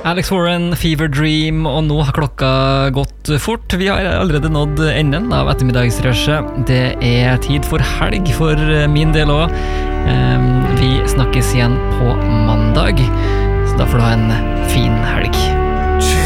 Alex Warren, Fever Dream, og nå har klokka gått fort. Vi har allerede nådd enden av ettermiddagsrushet. Det er tid for helg for min del også. Vi snakkes igjen på mandag, så da får du ha en fin helg.